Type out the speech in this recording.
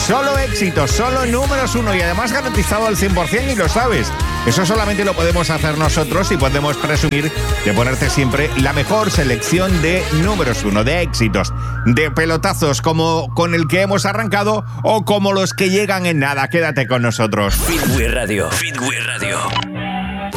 Solo éxitos, solo números 1 y además garantizado al 100% y lo sabes. Eso solamente lo podemos hacer nosotros y podemos presumir de ponerte siempre la mejor selección de números 1, de éxitos, de pelotazos como con el que hemos arrancado o como los que llegan en nada. Quédate con nosotros. Fitway Radio.